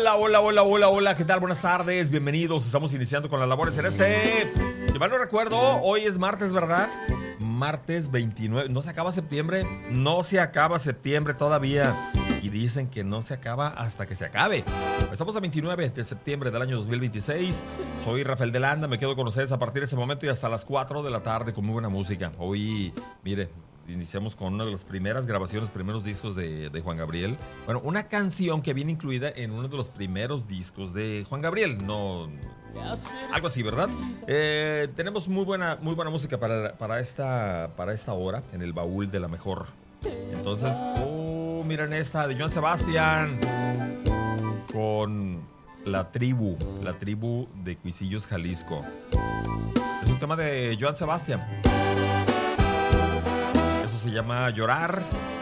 Hola, ¿qué tal? Buenas tardes, bienvenidos. Estamos iniciando con las labores en si mal no recuerdo, hoy es martes, ¿verdad? Martes 29. ¿No se acaba septiembre? No se acaba septiembre todavía. Y dicen que no se acaba hasta que se acabe. Estamos a 29 de septiembre del año 2026. Soy Rafael de Landa, me quedo con ustedes a partir de ese momento y hasta las 4 de la tarde con muy buena música. Hoy, mire, iniciamos con una de las primeras grabaciones, primeros discos de Juan Gabriel. Bueno, una canción que viene incluida en uno de los primeros discos de Juan Gabriel. No, algo así, ¿verdad? Tenemos muy buena música para esta hora en el baúl de la mejor. Entonces, miren esta de Joan Sebastián con La Tribu de Cuisillos, Jalisco. Es un tema de Joan Sebastián. Se llama Llorar.